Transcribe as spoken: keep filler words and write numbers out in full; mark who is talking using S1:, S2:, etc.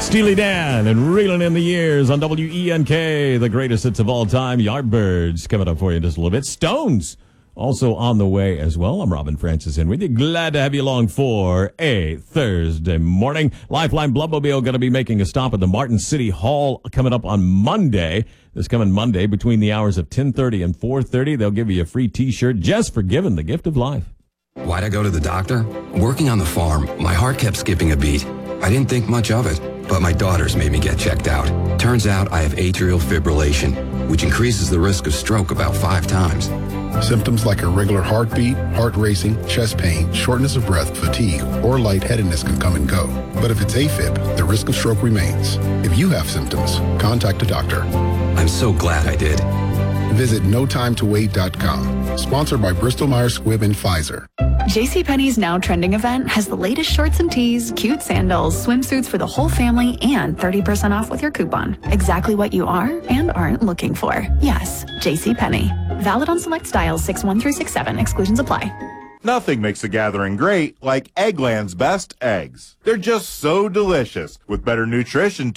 S1: Steely Dan and Reeling in the Years on W E N K, the greatest hits of all time. Yardbirds coming up for you in just a little bit. Stones also on the way as well. I'm Robin Francis in with you. Glad to have you along for a Thursday morning. Lifeline Bloodmobile going to be making a stop at the Martin City Hall coming up on Monday. This coming Monday between the hours of ten thirty and four thirty. They'll give you a free T-shirt just for giving the gift of life.
S2: Why'd I go to the doctor? Working on the farm, my heart kept skipping a beat. I didn't think much of it, but my daughters made me get checked out. Turns out I have atrial fibrillation, which increases the risk of stroke about five times.
S3: Symptoms like irregular heartbeat, heart racing, chest pain, shortness of breath, fatigue, or lightheadedness can come and go. But if it's AFib, the risk of stroke remains. If you have symptoms, contact a doctor.
S2: I'm so glad I did.
S3: Visit no time to wait dot com. Sponsored by Bristol Myers Squibb and Pfizer.
S4: JCPenney's Now Trending event has the latest shorts and tees, cute sandals, swimsuits for the whole family, and thirty percent off with your coupon. Exactly what you are and aren't looking for. Yes, JCPenney. Valid on select styles six one through six seven. Exclusions apply.
S5: Nothing makes a gathering great like Eggland's best eggs. They're just so delicious, with better nutrition